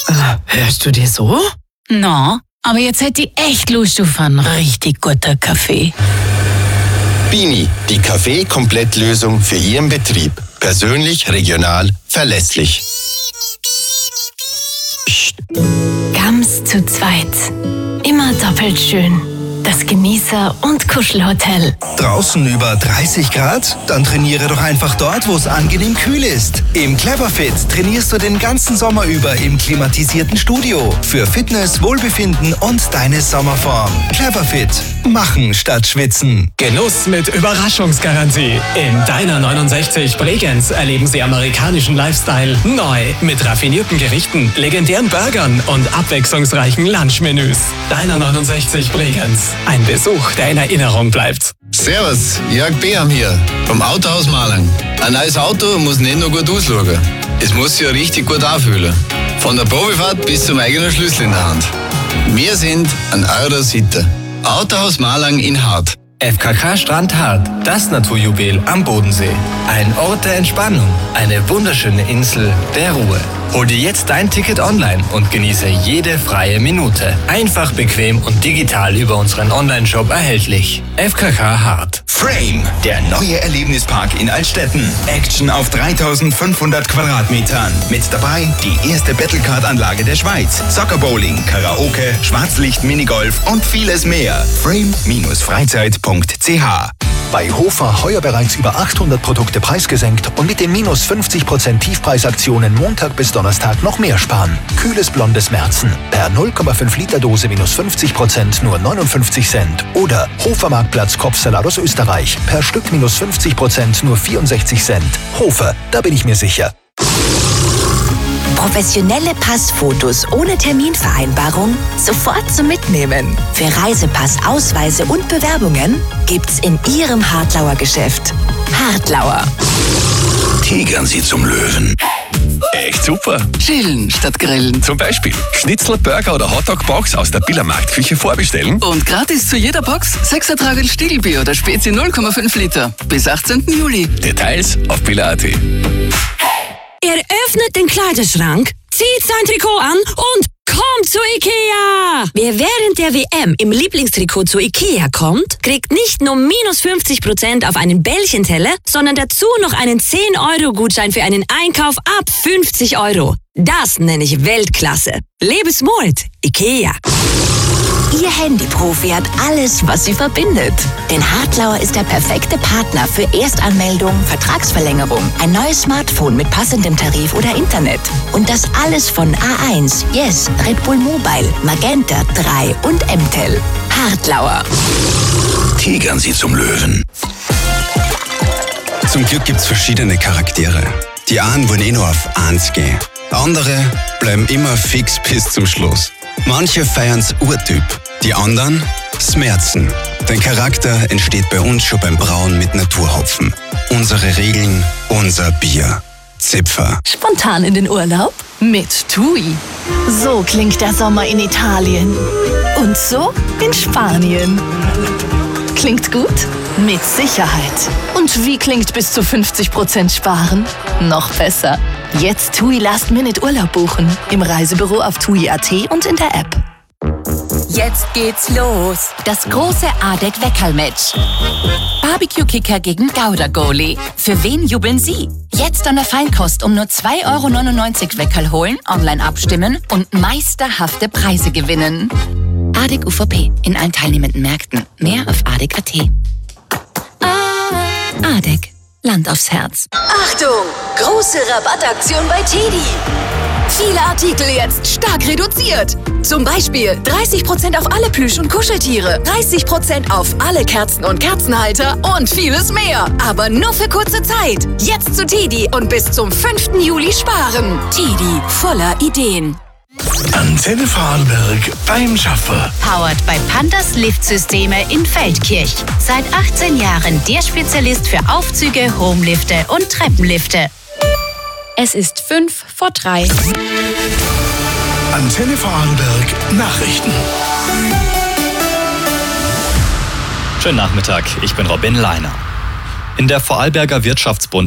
Hörst du dir so? Na, aber jetzt hätte ich echt Lust auf einen richtig guten Kaffee. Bini, die Kaffee-Komplettlösung für Ihren Betrieb. Persönlich, regional, verlässlich. Psst. Gams zu zweit. Immer doppelt schön. Das Genießer- und Kuschelhotel. Draußen über 30 Grad? Dann trainiere doch einfach dort, wo es angenehm kühl ist. Im Cleverfit trainierst du den ganzen Sommer über im klimatisierten Studio. Für Fitness, Wohlbefinden und deine Sommerform. Cleverfit. Machen statt schwitzen. Genuss mit Überraschungsgarantie. In Diner 69 Bregenz erleben Sie amerikanischen Lifestyle neu. Mit raffinierten Gerichten, legendären Burgern und abwechslungsreichen Lunchmenüs. Diner 69 Bregenz. Ein Besuch, der in Erinnerung bleibt. Servus, Jörg Beam hier, vom Autohaus Malang. Ein neues Auto muss nicht nur gut ausschauen, es muss sich ja richtig gut anfühlen. Von der Probefahrt bis zum eigenen Schlüssel in der Hand. Wir sind an eurer Seite. Autohaus Malang in Hart. FKK Strand Hart, das Naturjuwel am Bodensee. Ein Ort der Entspannung, eine wunderschöne Insel der Ruhe. Hol dir jetzt dein Ticket online und genieße jede freie Minute. Einfach, bequem und digital über unseren Online-Shop erhältlich. FKK Hart. Frame, der neue Erlebnispark in Altstetten. Action auf 3500 Quadratmetern. Mit dabei die erste Battlecard-Anlage der Schweiz. Soccer-Bowling, Karaoke, Schwarzlicht, Minigolf und vieles mehr. Frame-freizeit.ch. Bei Hofer heuer bereits über 800 Produkte preisgesenkt und mit den minus 50% Tiefpreisaktionen Montag bis Donnerstag noch mehr sparen. Kühles blondes Märzen. Per 0,5 Liter Dose minus 50% nur 59 Cent. Oder Hofer-Marktplatz Kopfsalat aus Österreich. Per Stück minus 50% nur 64 Cent. Hofer, da bin ich mir sicher. Professionelle Passfotos ohne Terminvereinbarung sofort zum Mitnehmen. Für Reisepass, Ausweise und Bewerbungen gibt's in Ihrem Hartlauer Geschäft. Hartlauer. Tigern Sie zum Löwen. Echt super. Chillen statt grillen. Zum Beispiel Schnitzel, Burger oder Hotdog-Box aus der Biller Marktküche vorbestellen. Und gratis zu jeder Box 6 Ertragen Stiegelbier oder Spezi 0,5 Liter. Bis 18. Juli. Details auf biller.at. Er öffnet den Kleiderschrank, zieht sein Trikot an und kommt zu Ikea! Wer während der WM im Lieblingstrikot zu Ikea kommt, kriegt nicht nur minus 50% auf einen Bällchenteller, sondern dazu noch einen 10-Euro-Gutschein für einen Einkauf ab 50 Euro. Das nenne ich Weltklasse. Lebe smart, Ikea. Ihr Handyprofi hat alles, was sie verbindet. Denn Hartlauer ist der perfekte Partner für Erstanmeldung, Vertragsverlängerung, ein neues Smartphone mit passendem Tarif oder Internet. Und das alles von A1, Yes, Red Bull Mobile, Magenta 3 und M-Tel. Hartlauer. Tigern Sie zum Löwen. Zum Glück gibt's verschiedene Charaktere. Die einen wollen nur auf 1 gehen. Andere bleiben immer fix bis zum Schluss. Manche feiern's Urtyp, die anderen Smerzen. Dein Charakter entsteht bei uns schon beim Brauen mit Naturhopfen. Unsere Regeln, unser Bier. Zipfer. Spontan in den Urlaub? Mit TUI. So klingt der Sommer in Italien. Und so in Spanien. Klingt gut? Mit Sicherheit. Und wie klingt bis zu 50% sparen? Noch besser. Jetzt TUI Last-Minute Urlaub buchen. Im Reisebüro auf TUI.at und in der App. Jetzt geht's los. Das große ADEC-Weckerl-Match. Barbecue-Kicker gegen Gouda-Goalie. Für wen jubeln Sie? Jetzt an der Feinkost um nur 2,99 € Weckerl holen, online abstimmen und meisterhafte Preise gewinnen. ADEC UVP in allen teilnehmenden Märkten. Mehr auf ADEC.at. ADEC. Land aufs Herz. Achtung! Große Rabattaktion bei TEDi. Viele Artikel jetzt stark reduziert. Zum Beispiel 30% auf alle Plüsch- und Kuscheltiere, 30% auf alle Kerzen und Kerzenhalter und vieles mehr. Aber nur für kurze Zeit. Jetzt zu TEDi und bis zum 5. Juli sparen. TEDi, voller Ideen. Antenne Vorarlberg beim Schaffer. Powered bei Pandas Liftsysteme in Feldkirch. Seit 18 Jahren der Spezialist für Aufzüge, Homelifte und Treppenlifte. Es ist 3:05. Antenne Vorarlberg Nachrichten. Schönen Nachmittag, ich bin Robin Leiner. In der Vorarlberger Wirtschaftsbund